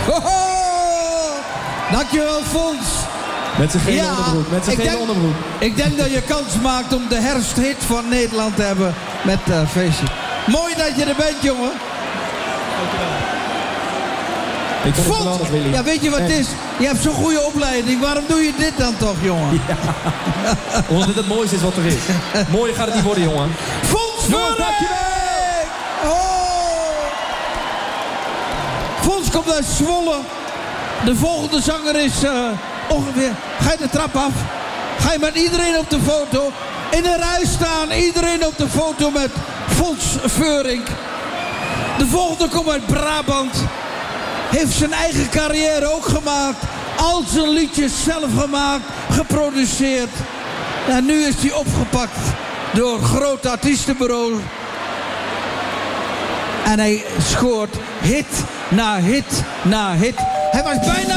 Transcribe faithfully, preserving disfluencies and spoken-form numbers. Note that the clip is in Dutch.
Hoho! Dankjewel, Fons. Met zijn gele Ja, onderbroek. Met zijn ik gele denk- onderbroek. Ik denk dat je kans maakt om de herfsthit van Nederland te hebben met uh, feestje. Mooi dat je er bent, jongen. Ik vond het Fons! geweldig, Willy. Ja, weet je wat het Echt. is? Je hebt zo'n goede opleiding. Waarom doe je dit dan toch, jongen? Ja. Omdat het het mooiste is wat er is. Mooier gaat het niet worden, jongen. Fons Jongens, Vuuring! dankjewel! Oh! Fons komt uit Zwolle. De volgende zanger is uh, ongeveer... Ga je de trap af? Ga je met iedereen op de foto? In een rij staan, iedereen op de foto met Fons Vuuring. De volgende komt uit Brabant. Heeft zijn eigen carrière ook gemaakt. Al zijn liedjes zelf gemaakt, geproduceerd. En nu is hij opgepakt door grote artiestenbureau. En hij scoort hit na hit na hit. Hij was bijna